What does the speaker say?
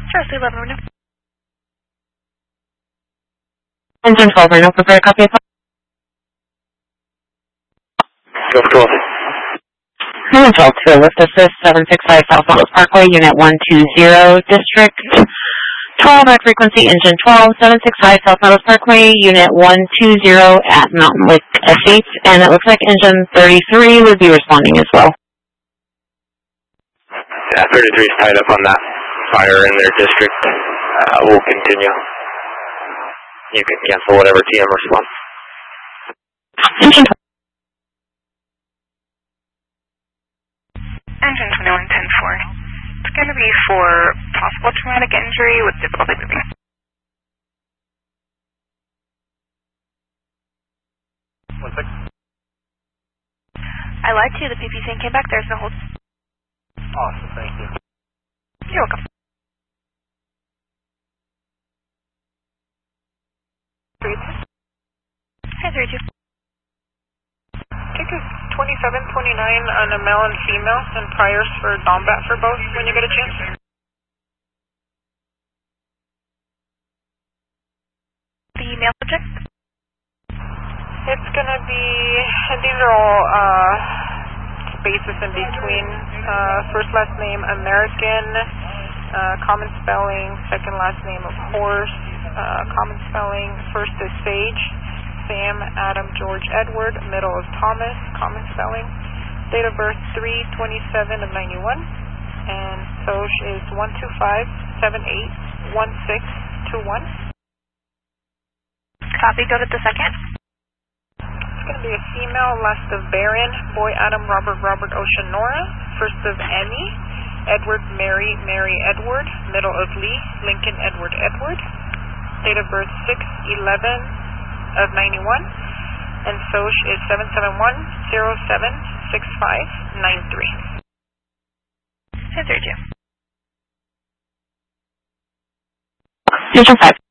Just 11 Reno. Engine 12 Reno, prepare a copy of Go 12. Engine 12 to lift assist 765 South Meadows Parkway, Unit 120, District 12 at frequency, Engine 12, 765 South Meadows Parkway, Unit 120 at Mountain Lake Estates, and it looks like Engine 33 would be responding as well. Yeah, 33 is tied up on that fire in their district. We'll continue. You can cancel whatever TM response. Engine Engine 21, 10-4. It's going to be for possible traumatic injury with difficulty moving. One sec. I lied to you. The PPC came back. There's no hold. Awesome, thank you. You're welcome. 32. Ticket 2729 on a male and female, and priors for Dombat for both when you get a chance. The male subject? It's going to be, these are all spaces in between. First, last name, American, common spelling, second last name of horse, common spelling, first is Sage, Sam, Adam, George, Edward, middle is Thomas, common spelling, date of birth 3/27 of 91, and SOCH is 125781621. Copy. Go to the second. It's going to be a female, last of Baron, boy Adam, Robert, Ocean, Nora, first of Emmy, Edward, Mary, Edward, middle of Lee, Lincoln, Edward, date of birth 6/11 of 91, and SOCH is 771076593. 32. Engine 5.